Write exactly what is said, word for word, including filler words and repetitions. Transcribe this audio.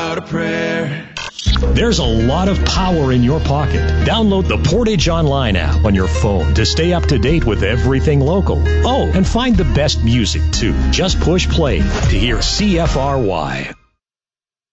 without a prayer. There's a lot of power in your pocket. Download the Portage Online app on your phone to stay up to date with everything local. Oh, and find the best music, too. Just push play to hear C F R Y.